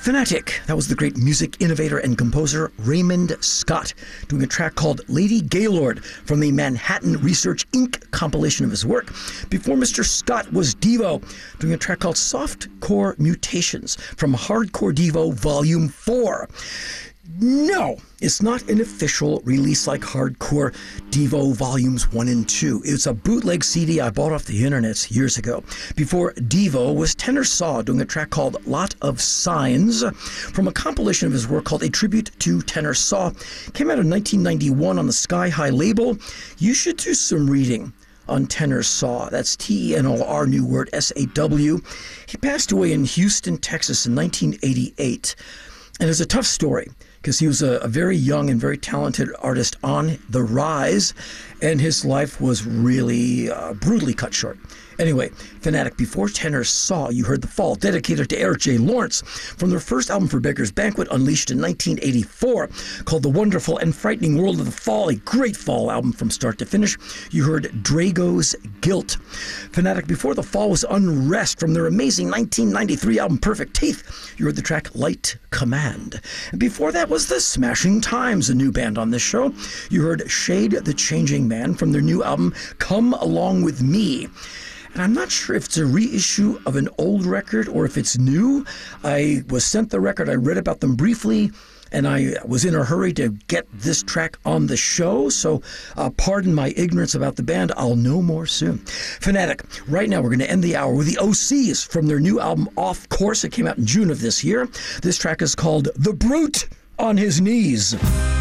Fanatic, that was the great music innovator and composer Raymond Scott, doing a track called Lady Gaylord from the Manhattan Research Inc. compilation of his work. Before Mr. Scott was Devo, doing a track called Softcore Mutations from Hardcore Devo Volume 4. No, it's not an official release like Hardcore Devo Volumes 1 and 2. It's a bootleg CD I bought off the internet years ago. Before Devo was Tenor Saw doing a track called Lot of Signs from a compilation of his work called A Tribute to Tenor Saw. Came out in 1991 on the Sky High label. You should do some reading on Tenor Saw. That's Tenor, new word, S-A-W. He passed away in Houston, Texas in 1988. And it's a tough story, because he was a very young and very talented artist on the rise, and his life was really brutally cut short. Anyway, Fanatic, before Tenor Saw, you heard The Fall, dedicated to Eric J. Lawrence, from their first album For Beggars Banquet, unleashed in 1984, called The Wonderful and Frightening World of the Fall, a great Fall album from start to finish. You heard Drago's Guilt. Fanatic, before The Fall was Unrest, from their amazing 1993 album Perfect Teeth. You heard the track Light Command. And before that was The Smashing Times, a new band on this show. You heard Shade the Changing Man from their new album Come Along With Me. And I'm not sure if it's a reissue of an old record or if it's new. I was sent the record, I read about them briefly, and I was in a hurry to get this track on the show, so pardon my ignorance about the band. I'll know more soon. Fanatic, right now we're going to end the hour with the OCs from their new album Off Course. It came out in June of this year. This track is called The Brute on His Knees.